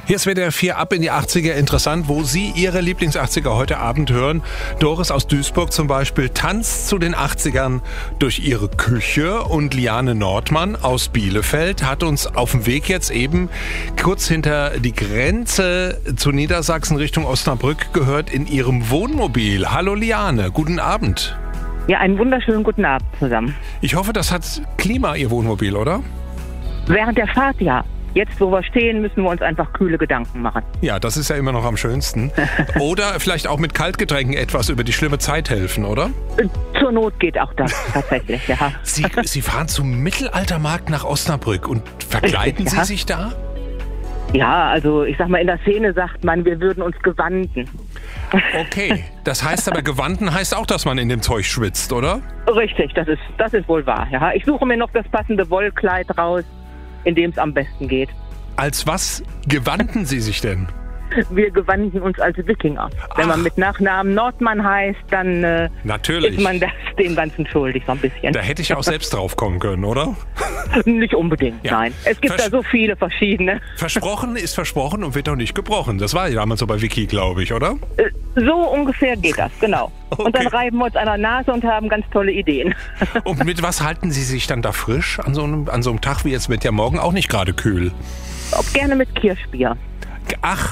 Hier ist WDR 4 ab in die 80er. Interessant, wo Sie Ihre Lieblings-80er heute Abend hören. Doris aus Duisburg zum Beispiel tanzt zu den 80ern durch ihre Küche. Und Liane Nordmann aus Bielefeld hat uns auf dem Weg jetzt eben kurz hinter die Grenze zu Niedersachsen Richtung Osnabrück gehört in ihrem Wohnmobil. Hallo Liane, guten Abend. Ja, einen wunderschönen guten Abend zusammen. Ich hoffe, das hat Klima, Ihr Wohnmobil, oder? Während der Fahrt ja. Jetzt, wo wir stehen, müssen wir uns einfach kühle Gedanken machen. Ja, das ist ja immer noch am schönsten. Oder vielleicht auch mit Kaltgetränken etwas über die schlimme Zeit helfen, oder? Zur Not geht auch das tatsächlich, ja. Sie fahren zum Mittelaltermarkt nach Osnabrück und verkleiden Richtig, Sie ja. sich da? Ja, also ich sag mal, in der Szene sagt man, wir würden uns gewanden. Okay, das heißt aber, gewanden heißt auch, dass man in dem Zeug schwitzt, oder? Richtig, das ist wohl wahr, ja. Ich suche mir noch das passende Wollkleid raus, in dem es am besten geht. Als was gewanden Sie sich denn? Wir gewanden uns als Wikinger. Wenn man mit Nachnamen Nordmann heißt, dann Natürlich. ist man das dem Ganzen schuldig, so ein bisschen. Da hätte ich auch selbst drauf kommen können, oder? Nicht unbedingt, Ja. nein. Es gibt da so viele verschiedene. Versprochen ist versprochen und wird auch nicht gebrochen. Das war ja damals so bei Wiki, glaube ich, oder? So ungefähr geht das, genau. Okay. Und dann reiben wir uns an der Nase und haben ganz tolle Ideen. Und mit was halten Sie sich dann da frisch an so einem Tag wie jetzt mit ja morgen auch nicht gerade kühl? Auch gerne mit Kirschbier. Ach,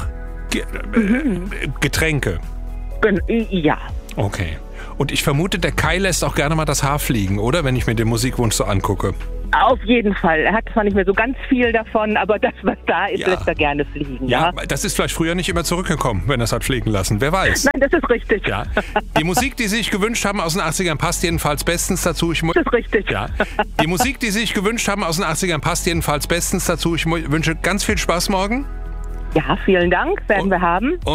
Getränke. Ja. Okay. Und ich vermute, der Kai lässt auch gerne mal das Haar fliegen, oder? Wenn ich mir den Musikwunsch so angucke. Auf jeden Fall. Er hat zwar nicht mehr so ganz viel davon, aber das, was da ist, Ja. lässt er gerne fliegen. Ja, das ist vielleicht früher nicht immer zurückgekommen, wenn er es hat fliegen lassen. Wer weiß. Nein, das ist richtig. Ja. Die Musik, die Sie sich gewünscht haben aus den 80ern, passt jedenfalls bestens dazu. Das ist richtig. Ja. Die Musik, die Sie sich gewünscht haben aus den 80ern, passt jedenfalls bestens dazu. Ich wünsche ganz viel Spaß morgen. Ja, vielen Dank. Werden wir haben.